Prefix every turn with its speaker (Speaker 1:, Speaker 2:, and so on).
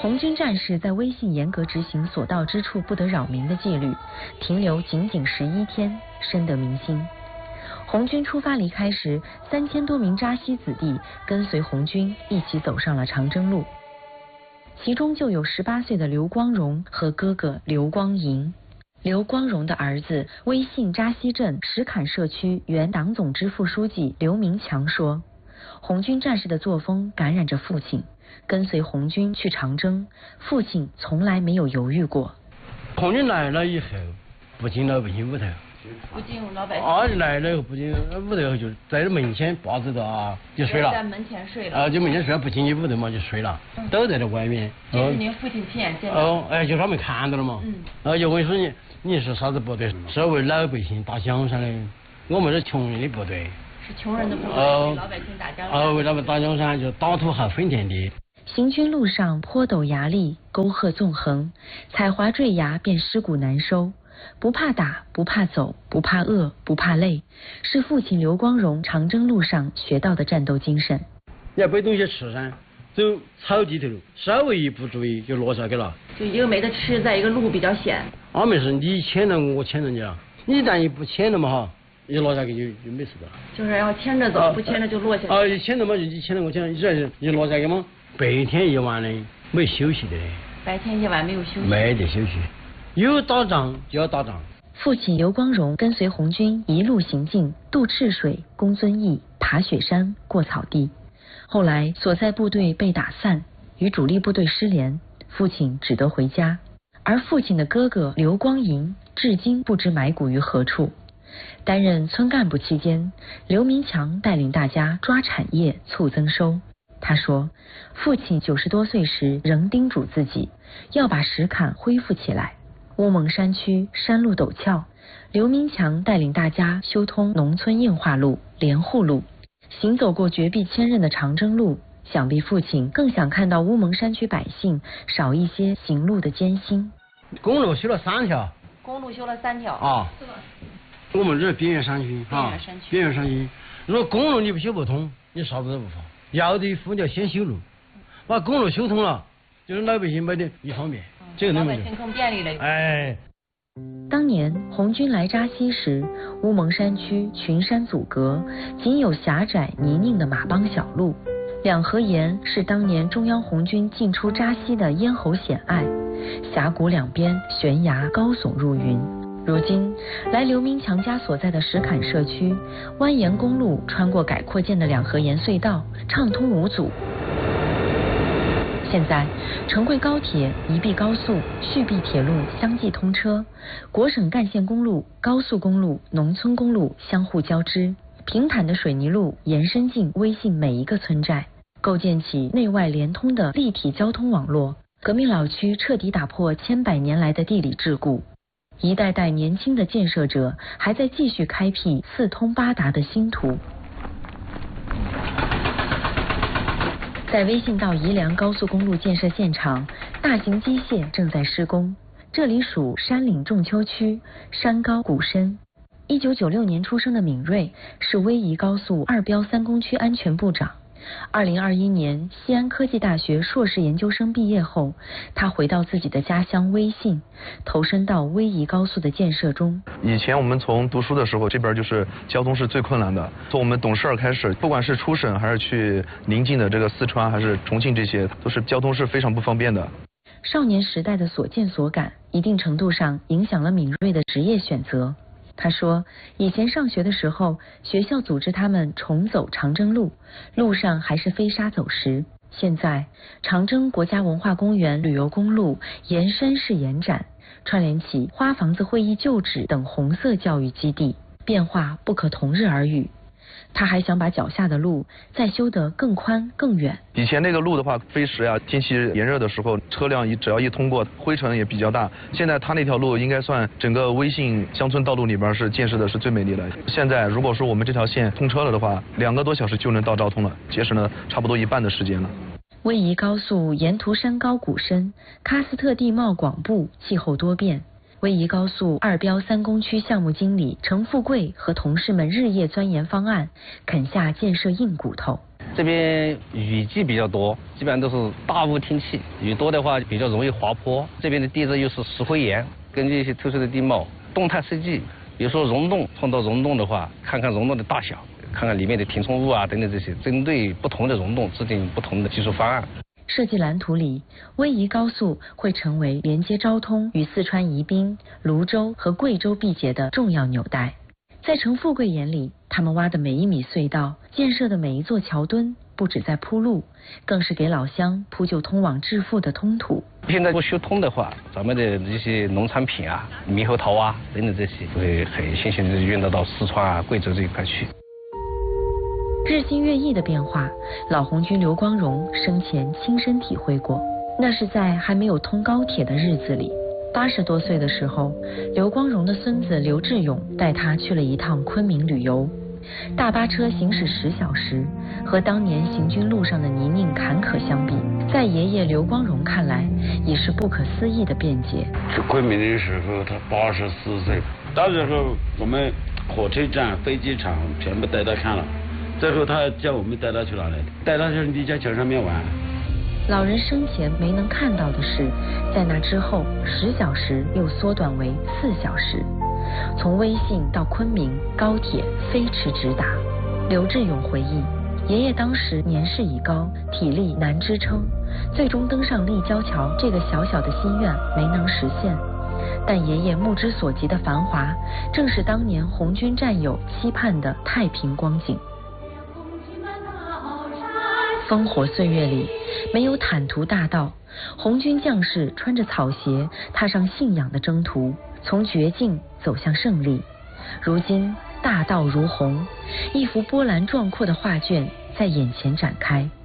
Speaker 1: 红军战士在微信严格执行所到之处不得扰民的纪律，停留仅仅11天，深得民心。红军出发离开时，3000多名扎西子弟跟随红军一起走上了长征路，其中就有18岁的刘光荣和哥哥刘光银。刘光荣的儿子威信扎西镇石坎社区原党总支副书记刘明强说，红军战士的作风感染着父亲，跟随红军去长征，父亲从来没有犹豫过。
Speaker 2: 红军来了以后，不进老百姓屋头，
Speaker 3: 不进老百姓
Speaker 2: 来了以后不进屋头，就在门前把子的就睡了，
Speaker 3: 在门前睡了，
Speaker 2: 就门前睡了，不进去屋头嘛就睡了，都在这外面。
Speaker 3: 这是您父亲亲眼见到？
Speaker 2: 就他们看到了嘛。就问说你是啥子部队？是为老百姓打江山的，我们是穷人的部队。
Speaker 3: 是穷人的部队，为老百姓打江山。
Speaker 2: 为他们打江山，就打土豪分田地。
Speaker 1: 行军路上坡陡崖砾，沟壑纵横，踩滑坠崖便尸骨难收。不怕打，不怕走，不怕饿，不怕累，是父亲刘光荣长征路上学到的战斗精神。
Speaker 2: 你要背东西吃噻，走草地头，稍微一不注意就落下去了。
Speaker 3: 就一个没得吃，在一个路比较险。
Speaker 2: 没事，你牵着我牵着你了，你一旦一不牵着嘛哈，一落下去就没事的。
Speaker 3: 就是要牵着走，不牵着就落下去。
Speaker 2: 一牵着嘛，你牵着我牵着，你落下去嘛，白天一晚的没休息的。
Speaker 3: 白天一晚没有休息。
Speaker 2: 没得休息，有打仗就要打仗。
Speaker 1: 父亲刘光荣跟随红军一路行进，渡赤水，攻遵义，爬雪山，过草地。后来所在部队被打散，与主力部队失联，父亲只得回家。而父亲的哥哥刘光银至今不知埋骨于何处。担任村干部期间，刘明强带领大家抓产业，促增收。他说，父亲90多岁时仍叮嘱自己要把石坎恢复起来。乌蒙山区山路陡峭，刘明强带领大家修通农村硬化路、连户路，行走过绝壁千仞的长征路，想必父亲更想看到乌蒙山区百姓少一些行路的艰辛。
Speaker 2: 公路修了3条。
Speaker 3: 公路修了3条。
Speaker 2: 我们这是边缘山区边缘山区。如果公路你不修不通，你啥子都不发。要的夫你要先修路，把公路修通了，就是老百姓买的一方便，这个
Speaker 3: 老百姓更便利了。
Speaker 1: 当年红军来扎西时，乌蒙山区群山阻隔，仅有狭窄泥泞的马帮小路。两河沿是当年中央红军进出扎西的咽喉险隘，峡谷两边悬崖高耸入云。如今来刘明强家所在的石坎社区，蜿蜒公路穿过改扩建的两河沿隧道，畅通无阻。现在成贵高铁、宜碧高速、续碧铁路相继通车，国省干线公路、高速公路、农村公路相互交织，平坦的水泥路延伸进微信每一个村寨，构建起内外连通的立体交通网络。革命老区彻底打破千百年来的地理桎梏，一代代年轻的建设者还在继续开辟四通八达的新途。在微信到宜良高速公路建设现场，大型机械正在施工。这里属山岭仲丘区，山高谷深。1996年出生的闵瑞是威仪高速2标3工区安全部长。2021年西安科技大学硕士研究生毕业后，他回到自己的家乡威信，投身到威仪高速的建设中。
Speaker 4: 以前我们从读书的时候，这边就是交通是最困难的。从我们懂事开始，不管是出省还是去邻近的这个四川还是重庆，这些都是交通是非常不方便的。
Speaker 1: 少年时代的所见所感，一定程度上影响了闵瑞的职业选择。他说，以前上学的时候，学校组织他们重走长征路，路上还是飞沙走石。现在，长征国家文化公园旅游公路沿山式延展，串联起花房子会议旧址等红色教育基地，变化不可同日而语。他还想把脚下的路再修得更宽更远。
Speaker 4: 以前那个路的话，飞石啊，天气炎热的时候，车辆只要一通过，灰尘也比较大。现在他那条路应该算整个威信乡村道路里边是建设的是最美丽的。现在如果说我们这条线通车了的话，2个多小时就能到昭通了，节省了差不多1半的时间了。
Speaker 1: 威仪高速沿途山高谷深，喀斯特地貌广布，气候多变。威仪高速2标3工区项目经理程富贵和同事们日夜钻研方案，啃下建设硬骨头。
Speaker 5: 这边雨季比较多，基本上都是大雾天气，雨多的话比较容易滑坡。这边的地质又是石灰岩，根据一些特殊的地貌，动态设计，比如说溶洞，碰到溶洞的话，看看溶洞的大小，看看里面的填充物啊等等这些，针对不同的溶洞制定不同的技术方案。
Speaker 1: 设计蓝图里，威仪高速会成为连接昭通与四川宜宾、泸州和贵州毕节的重要纽带。在程富贵眼里，他们挖的每一米隧道，建设的每一座桥墩，不止在铺路，更是给老乡铺就通往致富的通途。
Speaker 5: 现在不修通的话，咱们的这些农产品啊、猕猴桃啊等等这些，会很新鲜的运到四川啊、贵州这一块去。
Speaker 1: 日新月异的变化，老红军刘光荣生前亲身体会过。那是在还没有通高铁的日子里。80多岁的时候，刘光荣的孙子刘志勇带他去了一趟昆明旅游。大巴车行驶10小时，和当年行军路上的泥泞坎坷相比，在爷爷刘光荣看来，已是不可思议的便捷。
Speaker 6: 去昆明的时候，他84岁，到时候我们火车站、飞机场全部带他看了。最后他叫我们带他去哪里？带他去立交桥上面玩。
Speaker 1: 老人生前没能看到的是，在那之后10小时又缩短为4小时。从威信到昆明，高铁飞驰直达。刘志勇回忆，爷爷当时年事已高，体力难支撑，最终登上立交桥这个小小的心愿没能实现。但爷爷目之所及的繁华，正是当年红军战友期盼的太平光景。烽火岁月里，没有坦途大道，红军将士穿着草鞋，踏上信仰的征途，从绝境走向胜利。如今大道如虹，一幅波澜壮阔的画卷在眼前展开。